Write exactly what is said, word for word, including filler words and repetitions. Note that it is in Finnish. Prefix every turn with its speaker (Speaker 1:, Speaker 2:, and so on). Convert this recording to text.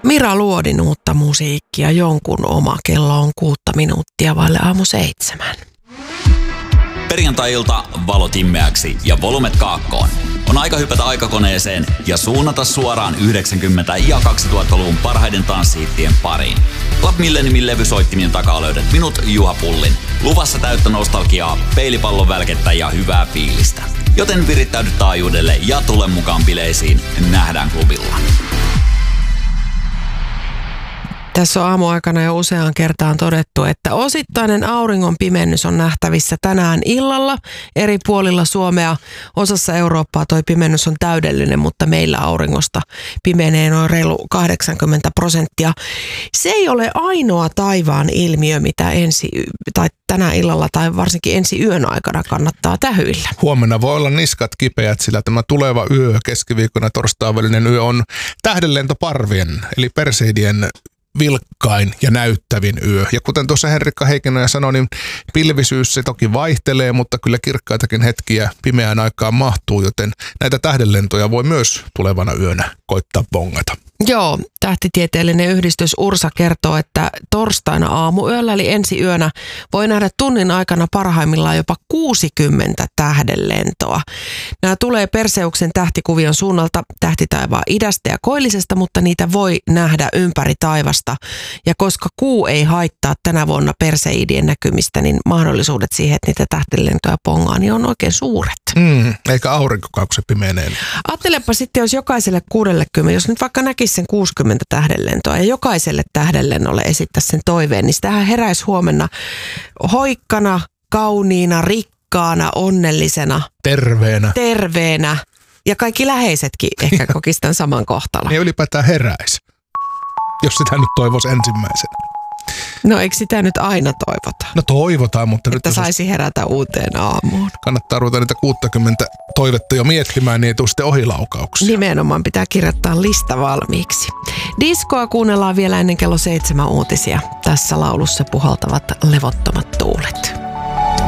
Speaker 1: Mira Luodin uutta musiikkia, jonkun oma kello on kuutta minuuttia vaille aamu seitsemän.
Speaker 2: Perjantai-ilta valot himmeäksi ja volumet kaakkoon. On aika hypätä aikakoneeseen ja suunnata suoraan yhdeksänkymmentä- ja kaksituhattaluvun parhaiden tanssihittien pariin. Club Milleniumin levysoittimien takaa löydät minut, Juha Pullin. Luvassa täyttä nostalgiaa, peilipallon välkettä ja hyvää fiilistä. Joten virittäydy taajuudelle ja tule mukaan bileisiin. Nähdään klubilla.
Speaker 1: Tässä on aamuaikana jo useaan kertaan todettu, että osittainen auringon pimennys on nähtävissä tänään illalla eri puolilla Suomea. Osassa Eurooppaa toi pimennys on täydellinen, mutta meillä auringosta pimenee noin reilu kahdeksankymmentä prosenttia. Se ei ole ainoa taivaan ilmiö, mitä ensi tai tänä illalla tai varsinkin ensi yön aikana kannattaa tähyillä.
Speaker 3: Huomenna voi olla niskat kipeät, sillä tämä tuleva yö, keskiviikkona ja torstain välinen yö on tähdenlentoparvien eli Perseidien vilkkain ja näyttävin yö. Ja kuten tuossa Henrikka Heikkinen sanoi, niin pilvisyys se toki vaihtelee, mutta kyllä kirkkaitakin hetkiä pimeään aikaan mahtuu, joten näitä tähdenlentoja voi myös tulevana yönä koittaa bongata.
Speaker 1: Joo, tähtitieteellinen yhdistys Ursa kertoo, että torstaina aamuyöllä eli ensi yönä voi nähdä tunnin aikana parhaimmillaan jopa kuusikymmentä tähdenlentoa. Nämä tulee Perseuksen tähtikuvion suunnalta tähtitaivaan idästä ja koillisesta, mutta niitä voi nähdä ympäri taivasta. Ja koska kuu ei haittaa tänä vuonna Perseidien näkymistä, niin mahdollisuudet siihen, että niitä tähdenlentoja pongaa, niin on oikein suuret.
Speaker 3: Mm, eikä aurinkokaan, kun se pimenee.
Speaker 1: Ajattelepa sitten, jos jokaiselle kuusikymmentä, jos nyt vaikka näkisi sen kuusikymmentä tähdenlentoa ja jokaiselle tähdenlennolle esittää sen toiveen, niin sitähän heräisi huomenna hoikkana, kauniina, rikkaana, onnellisena,
Speaker 3: terveenä,
Speaker 1: terveenä ja kaikki läheisetkin ehkä kokisivat tämän saman kohtalon.
Speaker 3: Ja ylipäätään heräisi, jos sitä nyt toivoisi ensimmäisenä.
Speaker 1: No eikö sitä nyt aina toivota?
Speaker 3: No toivotaan, mutta
Speaker 1: että nyt saisi herätä uuteen aamuun.
Speaker 3: Kannattaa ruveta niitä kuusikymmentä toivetta jo miettimään, niin ei tule sitten ohilaukauksia.
Speaker 1: Nimenomaan pitää kirjoittaa lista valmiiksi. Diskoa kuunnellaan vielä ennen kello seitsemän uutisia. Tässä laulussa puhaltavat levottomat tuulet.